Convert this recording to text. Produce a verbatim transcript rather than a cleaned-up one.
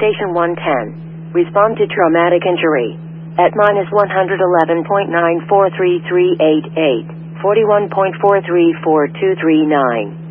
Station one ten. Respond to traumatic injury. At minus one eleven point nine four three three eight eight, forty-one point four three four two three nine.